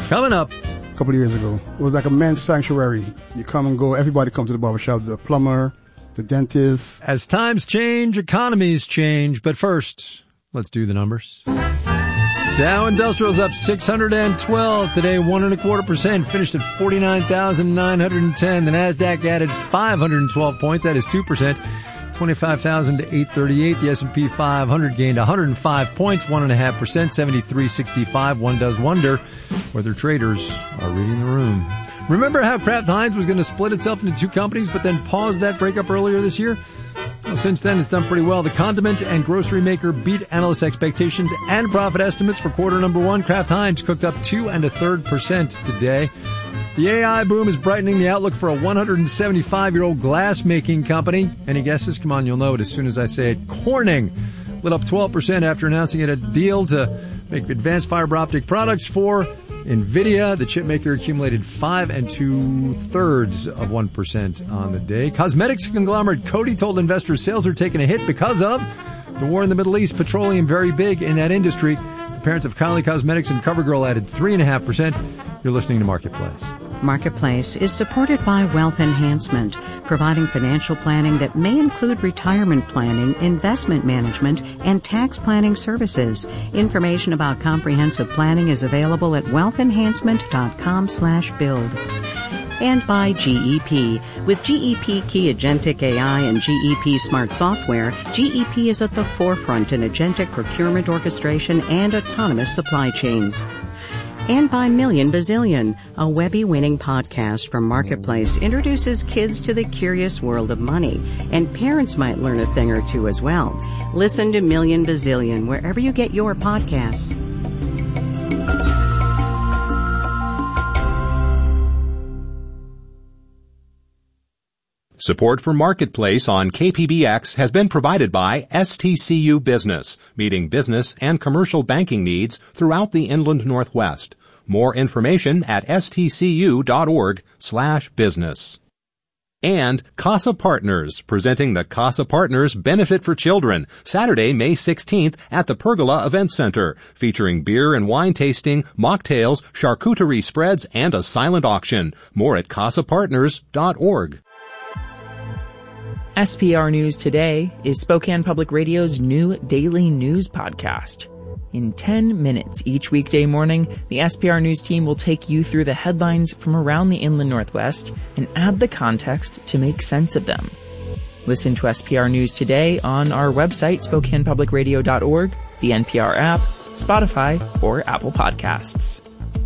Coming up. A couple of years ago, it was like a men's sanctuary. You come and go. Everybody comes to the barbershop, the plumber, the dentist. As times change, economies change. But first, let's do the numbers. Dow Industrial's up 612 today, 1.25%, finished at 49,910. The Nasdaq added 512 points, that is 2%, 25,838. The S&P 500 gained 105 points, 1.5%, 7365. One does wonder whether traders are reading the room. Remember how Kraft Heinz was going to split itself into two companies, but then paused that breakup earlier this year? Well, since then, it's done pretty well. The condiment and grocery maker beat analyst expectations and profit estimates for quarter number one. Kraft Heinz cooked up 2 1/3% today. The AI boom is brightening the outlook for a 175-year-old glass-making company. Any guesses? Come on, you'll know it as soon as I say it. Corning lit up 12% after announcing it a deal to make advanced fiber optic products for NVIDIA. The chip maker accumulated 5 2/3% on the day. Cosmetics conglomerate Coty told investors sales are taking a hit because of the war in the Middle East. Petroleum very big in that industry. The parents of Kylie Cosmetics and CoverGirl added 3.5%. You're listening to Marketplace. Marketplace is supported by Wealth Enhancement, providing financial planning that may include retirement planning, investment management, and tax planning services. Information about comprehensive planning is available at wealthenhancement.com/build. And by GEP. With GEP Key Agentic AI and GEP Smart Software, GEP is at the forefront in agentic procurement orchestration and autonomous supply chains. And by Million Bazillion, a Webby-winning podcast from Marketplace introduces kids to the curious world of money, and parents might learn a thing or two as well. Listen to Million Bazillion wherever you get your podcasts. Support for Marketplace on KPBX has been provided by STCU Business, meeting business and commercial banking needs throughout the Inland Northwest. More information at stcu.org/business. And CASA Partners, presenting the CASA Partners Benefit for Children, Saturday, May 16th at the Pergola Event Center, featuring beer and wine tasting, mocktails, charcuterie spreads, and a silent auction. More at casapartners.org. SPR News Today is Spokane Public Radio's new daily news podcast. In 10 minutes each weekday morning, the SPR News team will take you through the headlines from around the Inland Northwest and add the context to make sense of them. Listen to SPR News Today on our website, SpokanePublicRadio.org, the NPR app, Spotify, or Apple Podcasts.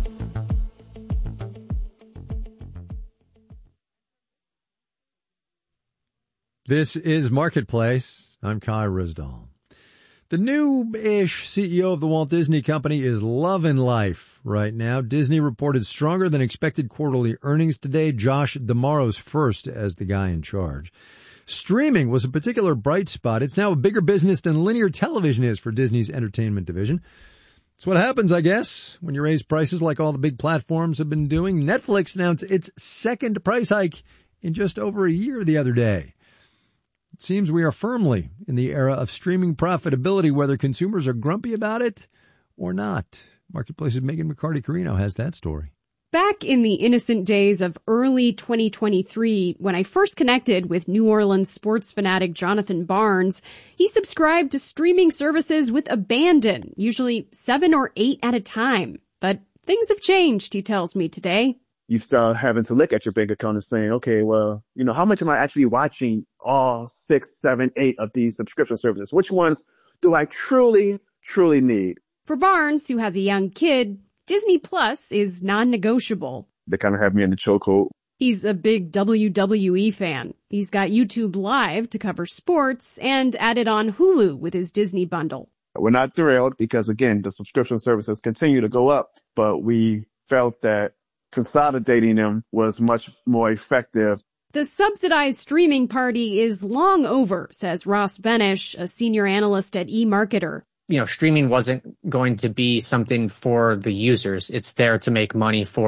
This is Marketplace. I'm Kai Rizdal. The new-ish CEO of the Walt Disney Company is loving life right now. Disney reported stronger than expected quarterly earnings today. Josh D'Amaro's first as the guy in charge. Streaming was a particular bright spot. It's now a bigger business than linear television is for Disney's entertainment division. It's what happens, I guess, when you raise prices like all the big platforms have been doing. Netflix announced its second price hike in just over a year the other day. It seems we are firmly in the era of streaming profitability, whether consumers are grumpy about it or not. Marketplace's Megan McCarty-Carino has that story. Back in the innocent days of early 2023, when I first connected with New Orleans sports fanatic Jonathan Barnes, he subscribed to streaming services with abandon, usually 7 or 8 at a time. But things have changed, he tells me today. You start having to look at your bank account and saying, okay, well, how much am I actually watching all 6, 7, 8 of these subscription services? Which ones do I truly, truly need? For Barnes, who has a young kid, Disney Plus is non-negotiable. They kind of have me in the chokehold. He's a big WWE fan. He's got YouTube Live to cover sports and added on Hulu with his Disney bundle. We're not thrilled because, again, the subscription services continue to go up, but we felt that consolidating them was much more effective. The subsidized streaming party is long over, says Ross Benish, a senior analyst at eMarketer. Streaming wasn't going to be something for the users. It's there to make money for